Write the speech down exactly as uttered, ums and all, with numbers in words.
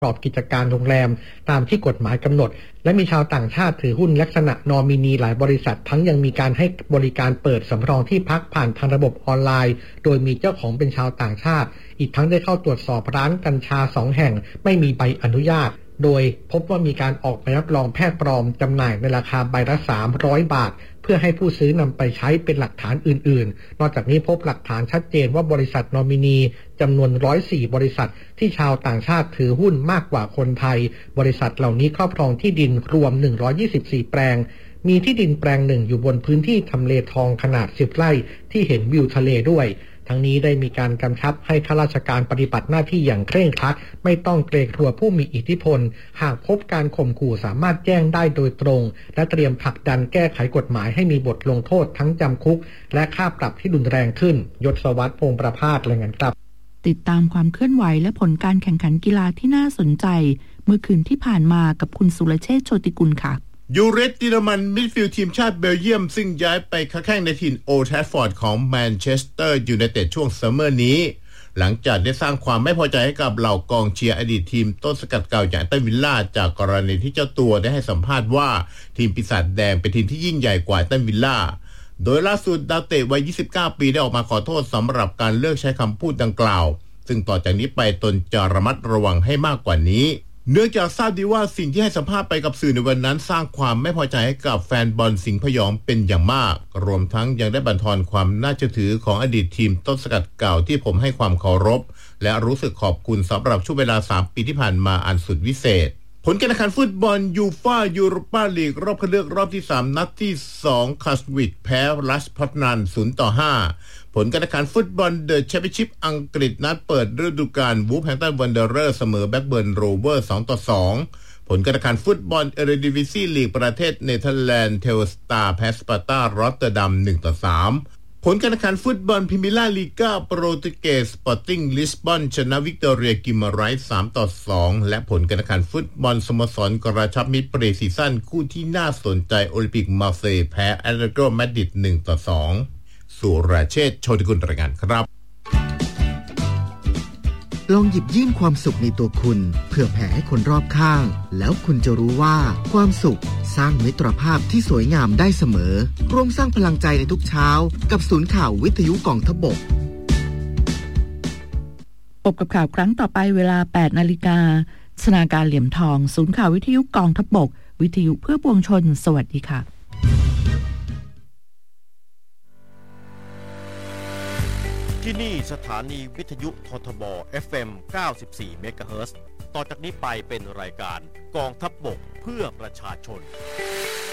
ประกอบกิจการโรงแรมตามที่กฎหมายกำหนดและมีชาวต่างชาติถือหุ้นลักษณะนอมินีหลายบริษัททั้งยังมีการให้บริการเปิดสำรองที่พักผ่านทางระบบออนไลน์โดยมีเจ้าของเป็นชาวต่างชาติอีกทั้งได้เข้าตรวจสอบร้านกัญชาสองแห่งไม่มีใบอนุญาตโดยพบว่ามีการออกใบรับรองแพทย์ปลอมจำหน่ายในราคาใบละสามร้อยบาทเพื่อให้ผู้ซื้อนำไปใช้เป็นหลักฐานอื่นๆนอกจากนี้พบหลักฐานชัดเจนว่าบริษัทนอมินีจำนวนหนึ่งร้อยสี่บริษัทที่ชาวต่างชาติถือหุ้นมากกว่าคนไทยบริษัทเหล่านี้ครอบครองที่ดินรวมหนึ่งร้อยยี่สิบสี่แปลงมีที่ดินแปลงหนึ่งอยู่บนพื้นที่ทำเลทองขนาดสิบไร่ที่เห็นวิวทะเลด้วยทั้งนี้ได้มีการกำชับให้ข้าราชการปฏิบัติหน้าที่อย่างเคร่งครัดไม่ต้องเกรงกลัวผู้มีอิทธิพลหากพบการข่มขู่สามารถแจ้งได้โดยตรงและเตรียมผลักดันแก้ไขกฎหมายให้มีบทลงโทษทั้งจำคุกและค่าปรับที่รุนแรงขึ้นยศวัฒน์พงษ์ประภาสรายงานครับติดตามความเคลื่อนไหวและผลการแข่งขันกีฬาที่น่าสนใจเมื่อคืนที่ผ่านมากับคุณสุรเชษฐ์โชติกุลค่ะยูเรตติรมันมิดฟิลด์ทีมชาติเบลเยียมซึ่งย้ายไปค้าแข่งในถิ่นโอลด์แทรฟฟอร์ดของแมนเชสเตอร์ยูไนเต็ดช่วงซัมเมอร์นี้หลังจากได้สร้างความไม่พอใจให้กับเหล่ากองเชียร์อดีตทีมต้นสกัดเก่าอย่างแอสตันวิลล่าจากกรณีที่เจ้าตัวได้ให้สัมภาษณ์ว่าทีมปีศาจแดงเป็นทีมที่ยิ่งใหญ่กว่าแอสตันวิลล่าโดยล่าสุดดาวเตะวัยยี่สิบเก้าปีได้ออกมาขอโทษสำหรับการเลือกใช้คำพูดดังกล่าวซึ่งต่อจากนี้ไปตนจะระมัดระวังให้มากกว่านี้เนื่องจากทราบดีว่าสิ่งที่ให้สัมภาษณ์ไปกับสื่อในวันนั้นสร้างความไม่พอใจให้กับแฟนบอลสิงห์พยองเป็นอย่างมากรวมทั้งยังได้บั่นทอนความน่าเชื่อถือของอดีตทีมต้นสกัดเก่าที่ผมให้ความเคารพและรู้สึกขอบคุณสำหรับช่วงเวลาสามปีที่ผ่านมาอันสุดวิเศษผลการแข่งขันฟุตบอลยูฟ่ายูโรปาลีกรอบคัดเลือกรอบที่สามนัดที่สองคาสวิกแพ้รัชพัฒนัน ศูนย์ต่อห้าผลการแข่งขันฟุตบอลเดอะแชมเปี้ยนชิพอังกฤษนัดเปิดฤดูกาลวูฟแฮมป์ตันวันเดอเรอร์เสมอแบล็กเบิร์นโรเวอร์ สองต่อสองผลการแข่งขันฟุตบอลเอเรดิวิซีลีกประเทศเนเธอร์แลนด์เทลสตาร์แพสปาตารอตเตอร์ดัม หนึ่งต่อสามผลการแข่งขันฟุตบอลพรีเมียร์ลีกาโปรตุเกสสปอร์ติ้งลิสบอนชนะวิกตอเรียกิมาไรส์ สามต่อสองและผลการแข่งขันฟุตบอลสโมสรกระชับมิตรปรีซีซั่นคู่ที่น่าสนใจโอลิมปิกมาร์เซย์แพ้แอตเลติโกมาดริด หนึ่งต่อสองสุรเชษฐ์โชติกุลรายงานครับลองหยิบยื่นความสุขในตัวคุณเพื่อแผ่ให้คนรอบข้างแล้วคุณจะรู้ว่าความสุขสร้างมิตรภาพที่สวยงามได้เสมอร่วมสร้างพลังใจในทุกเช้ากับศูนย์ข่าววิทยุกองทพบกพบกับข่าวครั้งต่อไปเวลา แปดนาฬิกา สนาการเหลี่ยมทองศูนย์ข่าววิทยุกองทพบกวิทยุเพื่อปวงชนสวัสดีค่ะที่นี่สถานีวิทยุททบ เอฟ เอ็ม เก้าสิบสี่ เมกะเฮิรตซ์ต่อจากนี้ไปเป็นรายการกองทัพบกเพื่อประชาชน